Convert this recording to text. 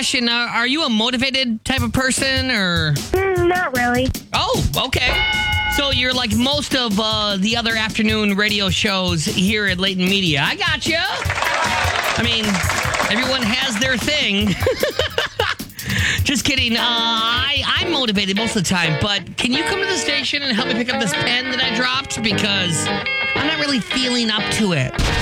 question. Are you a motivated type of person or? Not really. Oh, okay. So you're like most of the other afternoon radio shows here at Leighton Media. I got you. I mean, everyone has their thing. Just kidding. I'm motivated most of the time, but can you come to the station and help me pick up this pen that I dropped? Because I'm not really feeling up to it.